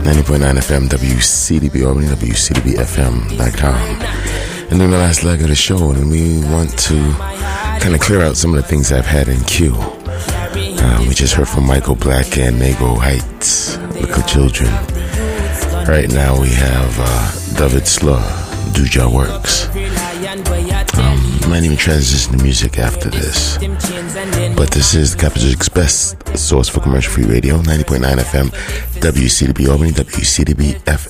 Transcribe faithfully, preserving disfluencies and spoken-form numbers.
ninety point nine F M, W C D B Albany, W C D B F M dot com. And then the last leg of the show, and we want to kind of clear out some of the things I've had in queue. Uh, we just heard from Michael Black and Nego Heights, Little Children. Right now we have uh, David Slur, Do Ya Works. Um, might even transition to music after this. But this is the Capital's best source for commercial-free radio, ninety point nine F M, W C D B Albany, W C D B F